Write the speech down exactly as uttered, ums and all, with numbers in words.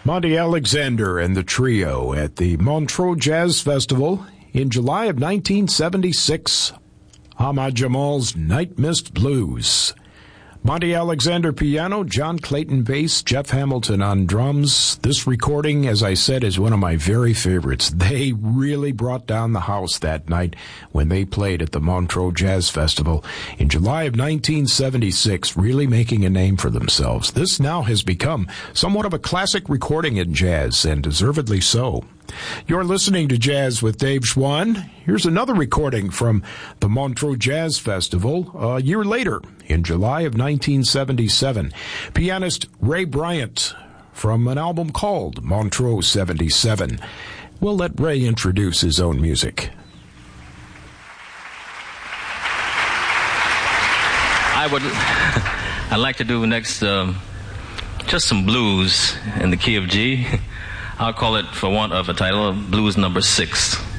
Monty Alexander and the trio at the Montreux Jazz Festival in July of nineteen seventy-six. Ahmad Jamal's Night Mist Blues. Monty Alexander piano, John Clayton bass, Jeff Hamilton on drums. This recording, as I said, is one of my very favorites. They really brought down the house that night when they played at the Montreux Jazz Festival in July of nineteen seventy-six, really making a name for themselves. This now has become somewhat of a classic recording in jazz, and deservedly so. You're listening to Jazz with Dave Schwann. Here's another recording from the Montreux Jazz Festival a year later, in July of nineteen seventy-seven. Pianist Ray Bryant from an album called Montreux seventy-seven. We'll let Ray introduce his own music. I would, I'd like to do next um, just some blues in the key of G. I'll call it, for want of a title, Blues Number Six.